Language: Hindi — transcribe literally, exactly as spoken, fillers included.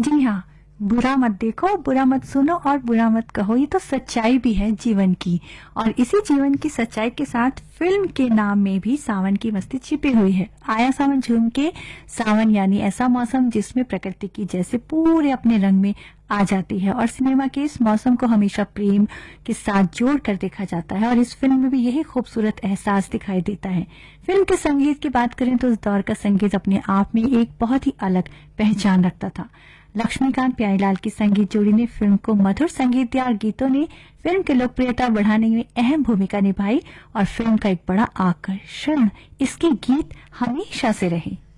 जी हाँ, बुरा मत देखो, बुरा मत सुनो और बुरा मत कहो, ये तो सच्चाई भी है जीवन की। और इसी जीवन की सच्चाई के साथ फिल्म के नाम में भी सावन की मस्ती छिपी हुई है। आया सावन झूम के, सावन यानी ऐसा मौसम जिसमें प्रकृति की जैसे पूरे अपने रंग में आ जाती है और सिनेमा के इस मौसम को हमेशा प्रेम के साथ जोड़ कर देखा जाता है और इस फिल्म में भी यही खूबसूरत एहसास दिखाई देता है। फिल्म के संगीत की बात करें तो उस दौर का संगीत अपने आप में एक बहुत ही अलग पहचान रखता था। लक्ष्मीकांत प्यारीलाल की संगीत जोड़ी ने फिल्म को मधुर संगीतदार गीतों ने फिल्म की लोकप्रियता बढ़ाने में अहम भूमिका निभाई और फिल्म का एक बड़ा आकर्षण इसके गीत हमेशा से रहे।